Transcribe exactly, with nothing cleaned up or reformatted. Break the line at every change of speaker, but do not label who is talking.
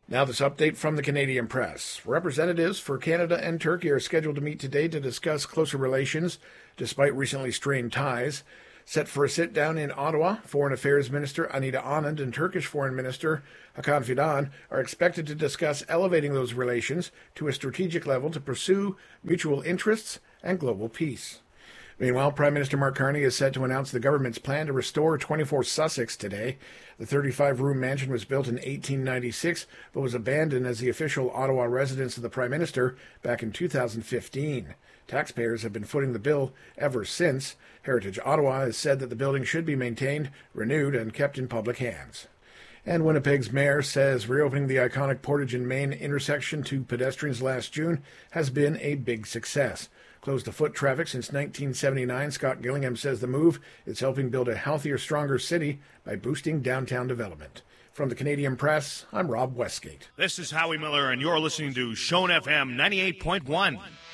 Now this update from the Canadian Press. Representatives for Canada and Turkey are scheduled to meet today to discuss closer relations, despite recently strained ties. Set for a sit-down in Ottawa, Foreign Affairs Minister Anita Anand and Turkish Foreign Minister Hakan Fidan are expected to discuss elevating those relations to a strategic level to pursue mutual interests and global peace. Meanwhile, Prime Minister Mark Carney is set to announce the government's plan to restore twenty-four Sussex today. The thirty-five room mansion was built in eighteen ninety-six, but was abandoned as the official Ottawa residence of the Prime Minister back in two thousand fifteen. Taxpayers have been footing the bill ever since. Heritage Ottawa has said that the building should be maintained, renewed, and kept in public hands. And Winnipeg's mayor says reopening the iconic Portage and Main intersection to pedestrians last June has been a big success. Closed to foot traffic since nineteen seventy-nine, Scott Gillingham says the move is helping build a healthier, stronger city by boosting downtown development. From the Canadian Press, I'm Rob Westgate.
This is Howie Miller, and you're listening to Shone F M ninety-eight point one.